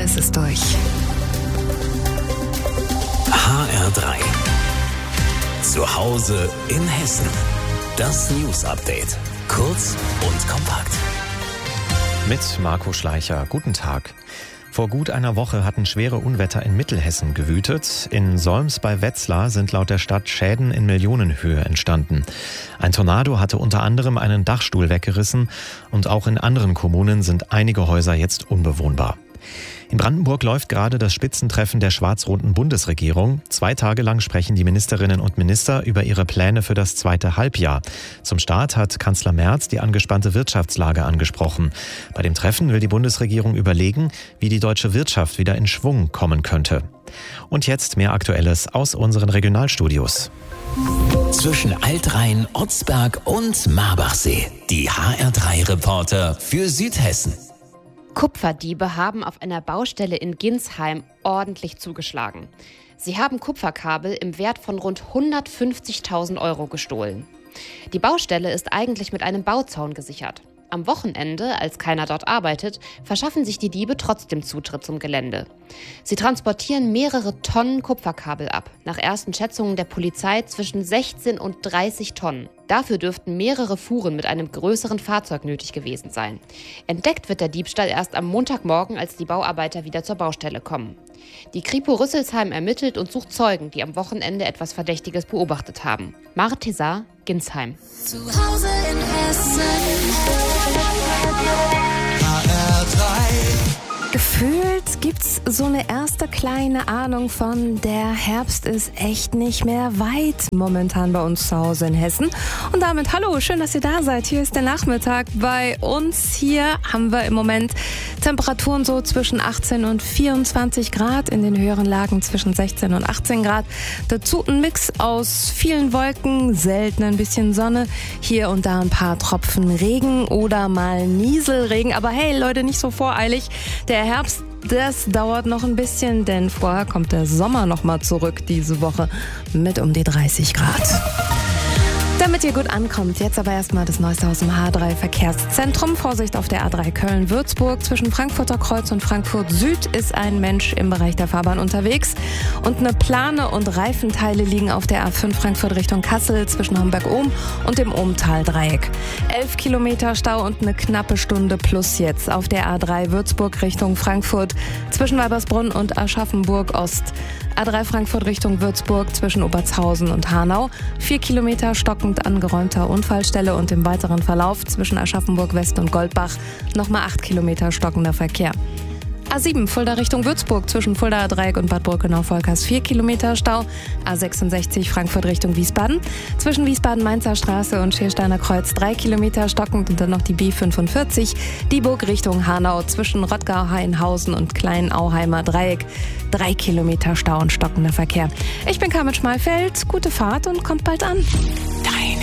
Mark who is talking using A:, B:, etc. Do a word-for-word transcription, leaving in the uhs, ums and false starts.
A: ist es durch.
B: H R drei. Zu Hause in Hessen. Das News Update. Kurz und kompakt.
C: Mit Marco Schleicher. Guten Tag. Vor gut einer Woche hatten schwere Unwetter in Mittelhessen gewütet. In Solms bei Wetzlar sind laut der Stadt Schäden in Millionenhöhe entstanden. Ein Tornado hatte unter anderem einen Dachstuhl weggerissen und auch in anderen Kommunen sind einige Häuser jetzt unbewohnbar. In Brandenburg läuft gerade das Spitzentreffen der schwarz-roten Bundesregierung. Zwei Tage lang sprechen die Ministerinnen und Minister über ihre Pläne für das zweite Halbjahr. Zum Start hat Kanzler Merz die angespannte Wirtschaftslage angesprochen. Bei dem Treffen will die Bundesregierung überlegen, wie die deutsche Wirtschaft wieder in Schwung kommen könnte. Und jetzt mehr Aktuelles aus unseren Regionalstudios.
B: Zwischen Altrhein, Otzberg und Marbachsee. Die H R drei Reporter für Südhessen.
D: Kupferdiebe haben auf einer Baustelle in Ginsheim ordentlich zugeschlagen. Sie haben Kupferkabel im Wert von rund hundertfünfzigtausend Euro gestohlen. Die Baustelle ist eigentlich mit einem Bauzaun gesichert. Am Wochenende, als keiner dort arbeitet, verschaffen sich die Diebe trotzdem Zutritt zum Gelände. Sie transportieren mehrere Tonnen Kupferkabel ab. Nach ersten Schätzungen der Polizei zwischen sechzehn und dreißig Tonnen. Dafür dürften mehrere Fuhren mit einem größeren Fahrzeug nötig gewesen sein. Entdeckt wird der Diebstahl erst am Montagmorgen, als die Bauarbeiter wieder zur Baustelle kommen. Die Kripo Rüsselsheim ermittelt und sucht Zeugen, die am Wochenende etwas Verdächtiges beobachtet haben. Martesa, Ginsheim.
E: Zu Hause in Hessen. H R drei.
A: Gefühlt gibt's so eine erste kleine Ahnung von, der Herbst ist echt nicht mehr weit momentan bei uns zu Hause in Hessen. Und damit hallo, schön, dass ihr da seid. Hier ist der Nachmittag. Bei uns hier haben wir im Moment Temperaturen so zwischen achtzehn und vierundzwanzig Grad, in den höheren Lagen zwischen sechzehn und achtzehn Grad. Dazu ein Mix aus vielen Wolken, selten ein bisschen Sonne, hier und da ein paar Tropfen Regen oder mal Nieselregen. Aber hey Leute, nicht so voreilig. Der Herbst, das dauert noch ein bisschen, denn vorher kommt der Sommer noch mal zurück diese Woche mit um die dreißig Grad. Damit ihr gut ankommt, jetzt aber erstmal das Neueste aus dem H drei Verkehrszentrum. Vorsicht auf der A drei Köln-Würzburg. Zwischen Frankfurter Kreuz und Frankfurt Süd ist ein Mensch im Bereich der Fahrbahn unterwegs. Und eine Plane und Reifenteile liegen auf der A fünf Frankfurt Richtung Kassel zwischen Homberg-Ohm und dem Ohmtal-Dreieck. Elf Kilometer Stau und eine knappe Stunde plus jetzt auf der A drei Würzburg Richtung Frankfurt zwischen Weibersbrunn und Aschaffenburg Ost. A drei Frankfurt Richtung Würzburg zwischen Obertshausen und Hanau. Vier Kilometer stockend angeräumter Unfallstelle und im weiteren Verlauf zwischen Aschaffenburg West und Goldbach nochmal acht Kilometer stockender Verkehr. A sieben Fulda Richtung Würzburg zwischen Fuldaer Dreieck und Bad Brückenau-Volkers vier Kilometer Stau. A sechsundsechzig Frankfurt Richtung Wiesbaden zwischen Wiesbaden-Mainzer Straße und Schiersteiner Kreuz drei Kilometer stockend und dann noch die B fünfundvierzig Dieburg Richtung Hanau zwischen Rottgau-Hainhausen und Kleinauheimer Dreieck drei Kilometer Stau und stockender Verkehr. Ich bin Carmen Schmalfeld, gute Fahrt und kommt bald an.
B: Dein